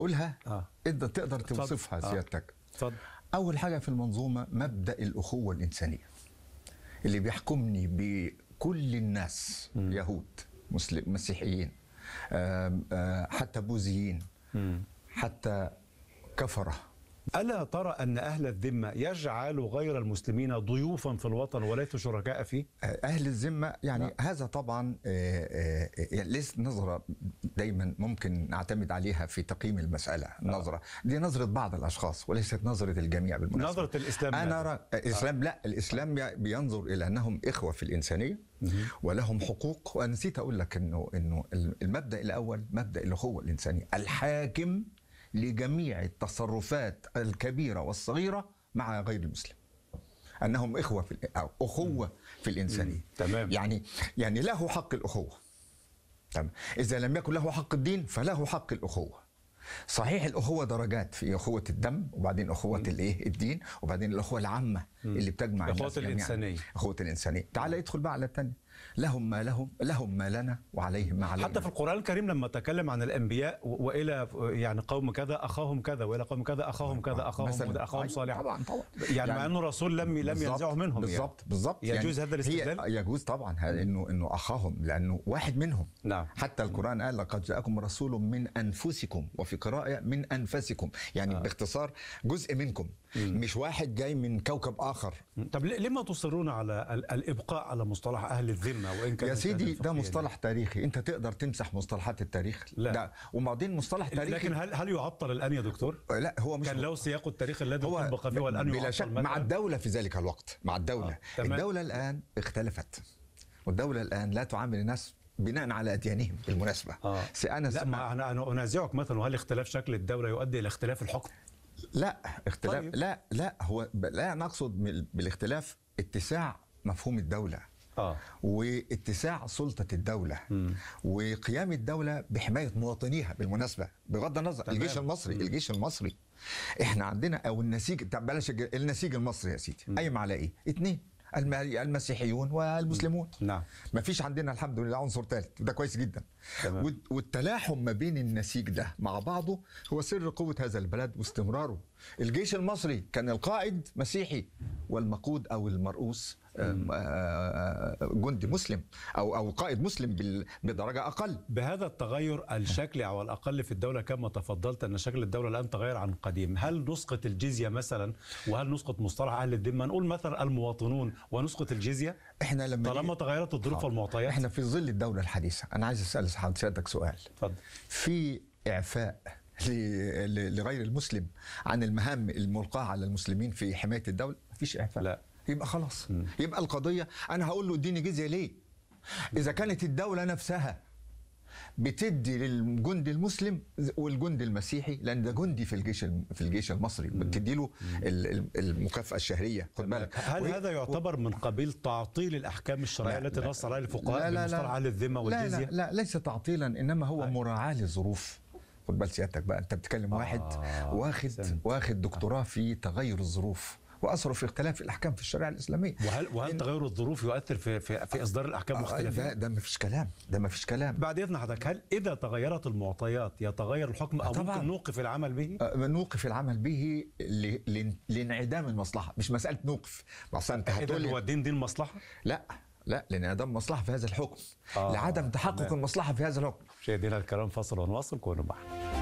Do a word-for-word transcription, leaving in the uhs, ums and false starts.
قولها اه انت تقدر توصفها آه. سيادتك. اتفضل. اول حاجه في المنظومه مبدا الاخوه الانسانيه اللي بيحكمني بكل الناس، م. يهود، مسلم، مسيحيين، آم آم حتى بوذيين، حتى كفره. ألا ترى أن أهل الذمة يجعلوا غير المسلمين ضيوفا في الوطن وليسوا شركاء فيه؟ أهل الذمة يعني لا. هذا طبعا ليس نظرة دايما ممكن نعتمد عليها في تقييم المسألة. نظرة آه. دي نظرة بعض الأشخاس وليست نظرة الجميع بالمناسبة. نظرة الإسلام أنا أرى الإسلام آه. لا، الإسلام بينظر إلى أنهم إخوة في الإنسانية ولهم حقوق. وأنا نسيت أقول لك إنه إنه المبدأ الأول مبدأ الأخوة الإنسانية الحاكم لجميع التصرفات الكبيرة والصغيرة مع غير المسلم، أنهم إخوة في أو أخوة في الإنسانية. تمام. يعني يعني له حق الأخوة. تمام. إذا لم يكن له حق الدين فله حق الأخوة. صحيح الأخوة درجات، في أخوة الدم وبعدين أخوة الإيه الدين وبعدين الأخوة العامة اللي بتجمع الناس جميعا. الإنسانية. أخوة الإنسانية. تعال ادخل بقى على الثانية. لهم ما لهم لهم ما لنا وعليهم ما علينا. حتى في القرآن الكريم لما تكلم عن الأنبياء وإلى يعني قوم كذا أخاهم كذا وإلى قوم كذا أخاهم كذا أخاهم أخاهم صالح. طبعا طبعا. يعني, يعني مع أنه الرسول لم لم ينزعه منهم. بالضبط بالضبط. يجوز يعني هذا الاستدلال؟ يجوز طبعا انه انه اخاهم لانه واحد منهم. نعم. حتى القرآن قال لقد جاءكم رسول من انفسكم، وفي قراءة من انفسكم، يعني آه. باختصار جزء منكم. مم. مش واحد جاي من كوكب اخر. طب لما تصرون على الابقاء على مصطلح اهل الذمه وان كان يا سيدي ده مصطلح تاريخي، انت تقدر تمسح مصطلحات التاريخ؟ لا. ده وبعدين مصطلح تاريخي. لكن هل هل يعطل الان يا دكتور؟ لا هو مش كان له سياق التاريخ الذي طبق فيه والان بلا شك مع الدوله في ذلك الوقت. مع الدوله آه. الدوله الان اختلفت، والدوله الان لا تعامل الناس بناء على اديانهم بالمناسبه. آه. أنا لا ما انا انا انازعك مثلا، وهل اختلاف شكل الدوله يؤدي الى اختلاف الحكم؟ لا اختلاف. طيب. لا لا هو لا نقصد بالاختلاف اتساع مفهوم الدولة آه. واتساع سلطة الدولة م. وقيام الدولة بحماية مواطنيها بالمناسبة بغض النظر. تمام. الجيش المصري م. الجيش المصري احنا عندنا او النسيج، بلاش النسيج المصري يا سيدي قايم على ايه؟ اتنين، المسيحيون والمسلمون. نعم. ما فيش عندنا الحمد لله عنصر ثالث، وده كويس جدا. تمام. والتلاحم ما بين النسيج ده مع بعضه هو سر قوة هذا البلد واستمراره. الجيش المصري كان القائد مسيحي والمقود او المرؤوس جندي مسلم او او قائد مسلم بدرجه اقل. بهذا التغير الشكلي او الاقل في الدوله كما تفضلت ان شكل الدوله الان تغير عن قديم، هل نسقط الجزيه مثلا وهل نسقط مصطلح اهل الذمه؟ نقول مثلا المواطنون ونسقط الجزيه؟ احنا لما طالما تغيرت الظروف والمعطيات. احنا في ظل الدوله الحديثه. انا عايز اسال حضرتك سؤال. اتفضل. في اعفاء لغير المسلم عن المهام الملقاه على المسلمين في حمايه الدوله؟ مفيش اعفاء. لا. يبقى خلاص. م. يبقى القضيه انا هقول له اديني جزيه ليه؟ اذا كانت الدوله نفسها بتدي للجندي المسلم والجندي المسيحي، لان ده جندي في الجيش في الجيش المصري، بتدي له المكافاه الشهريه. خد بالك. هل هذا يعتبر من قبيل تعطيل الاحكام الشرعيه التي نص عليها الفقهاء بمصطلح اهل الذمه والجزيه؟ لا, لا لا ليس تعطيلا، انما هو مراعاه للظروف. خد بال سيادتك بقى، انت بتتكلم واحد آه واخد سنت. واخد دكتوراه في تغير الظروف واثره في اختلاف الاحكام في الشريعه الاسلاميه. وهل وهل تغير الظروف يؤثر في في, في اصدار الاحكام المختلفه؟ ده ده ما فيش كلام، ده ما فيش كلام. بعد اذن حضرتك، هل اذا تغيرت المعطيات يتغير الحكم او طبعا. ممكن نوقف العمل به؟ نوقف العمل به لانعدام المصلحه، مش مساله نوقف. مثلا انت هتقول هو الدين دي المصلحه؟ لا لا لانعدام مصلحه في هذا الحكم. آه. لعدم تحقق المصلحه في هذا الحكم. مشاهدينا الكرام، فاصل ونواصل، كونوا معنا.